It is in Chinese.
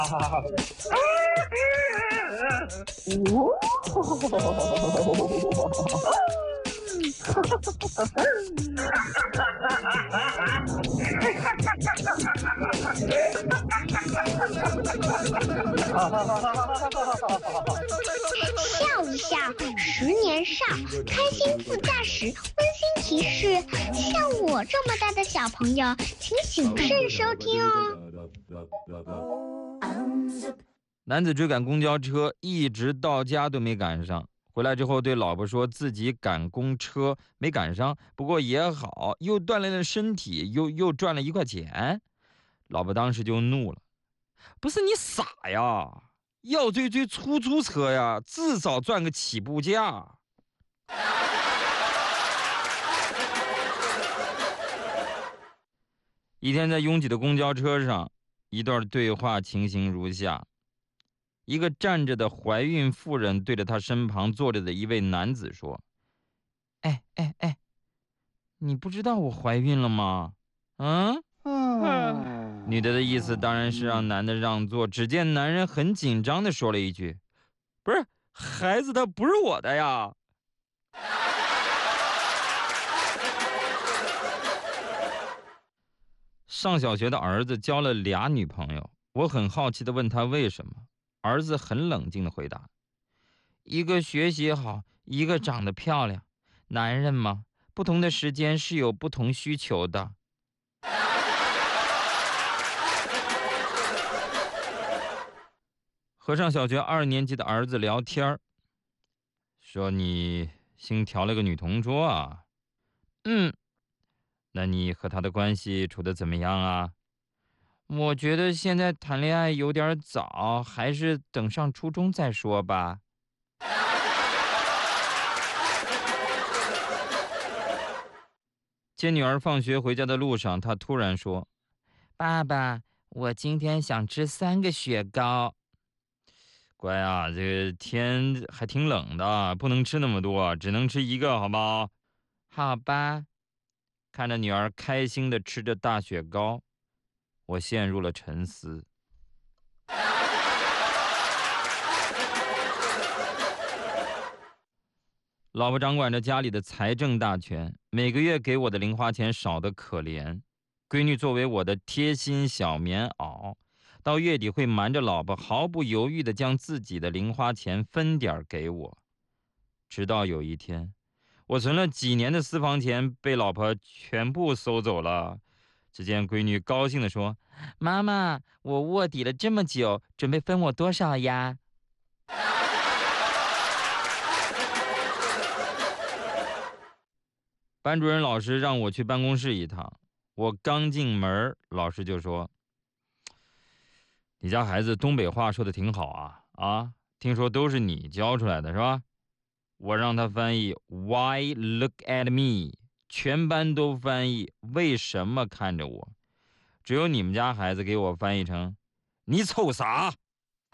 笑一笑，10年少，开心副驾驶。温馨提示：像我这么大的小朋友，请谨慎收听哦。 男子追赶公交车，一直到家都没赶上。回来之后对老婆说自己赶公车没赶上，不过也好，又锻炼了身体，又赚了1块钱。老婆当时就怒了：不是你傻呀，要追出租车呀，至少赚个起步价。一天在拥挤的公交车上，一段对话情形如下：一个站着的怀孕妇人对着她身旁坐着的一位男子说：哎，你不知道我怀孕了吗？女的意思当然是让男的让座，只见男人很紧张地说了一句：不是，孩子他不是我的呀。上小学的儿子交了2女朋友，我很好奇地问他为什么。儿子很冷静地回答：一个学习好，一个长得漂亮。男人嘛，不同的时间是有不同需求的。和上小学2年级的儿子聊天，说你新调了个女同桌啊？那你和她的关系处得怎么样啊？我觉得现在谈恋爱有点早，还是等上初中再说吧。接女儿放学回家的路上，她突然说：爸爸，我今天想吃3个雪糕。乖啊，这个天还挺冷的，不能吃那么多，只能吃1个，好吗？好吧。看着女儿开心地吃着大雪糕，我陷入了沉思。老婆掌管着家里的财政大权，每个月给我的零花钱少得可怜。闺女作为我的贴心小棉袄，到月底会瞒着老婆，毫不犹豫地将自己的零花钱分点给我。直到有一天，我存了几年的私房钱被老婆全部收走了。只见闺女高兴地说：妈妈，我卧底了这么久，准备分我多少呀？班主任老师让我去办公室一趟，我刚进门，老师就说：你家孩子东北话说的挺好啊，听说都是你教出来的是吧？我让他翻译 Why look at me， 全班都翻译为什么看着我，只有你们家孩子给我翻译成你瞅啥？